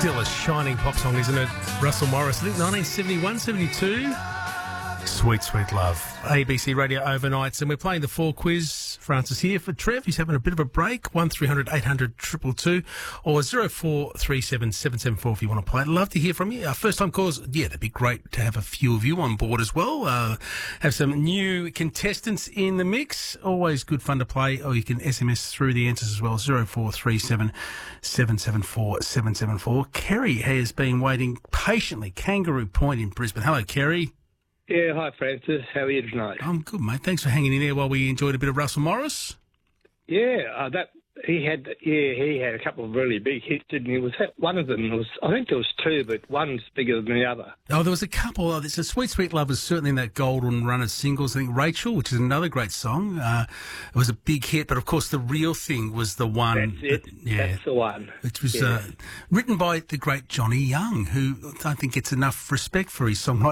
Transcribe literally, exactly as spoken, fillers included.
Still a shining pop song, isn't it? Russell Morris, I think nineteen seventy-one, seventy-two. Sweet, sweet love. A B C Radio Overnights, and we're playing the four quiz. Francis here for Trev. He's having a bit of a break. one three hundred eight hundred two two two or zero four three seven seven seven four if you want to play. I'd love to hear from you. Our first time callers, yeah, that'd be great to have a few of you on board as well. Uh, have some new contestants in the mix. Always good fun to play. Or you can S M S through the answers as well. zero four three seven seven seven four seven seven four. Kerry has been waiting patiently. Kangaroo Point in Brisbane. Hello, Kerry. Yeah, hi Francis. How are you tonight? I'm good, mate. Thanks for hanging in there while we enjoyed a bit of Russell Morris. Yeah, uh, that he had. Yeah, he had a couple of really big hits, didn't he? Was that one of them? Was I think there was two, but one's bigger than the other. Oh, there was a couple. Oh, there's a Sweet Sweet Love was certainly in that golden run of singles. I think Rachel, which is another great song, uh, it was a big hit. But of course, the real thing was the one. That's it. That, yeah, that's the one. Which was yeah. uh, written by the great Johnny Young, who I don't think gets enough respect for his songwriting.